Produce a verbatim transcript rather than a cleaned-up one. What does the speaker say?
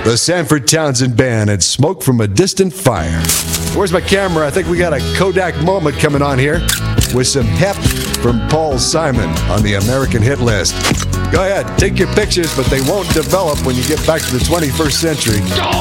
The Sanford Townsend Band and Smoke from a Distant Fire. Where's my camera? I think we got a Kodak moment coming on here with some hep from Paul Simon on the American hit list. Go ahead, take your pictures, but they won't develop when you get back to the twenty-first century.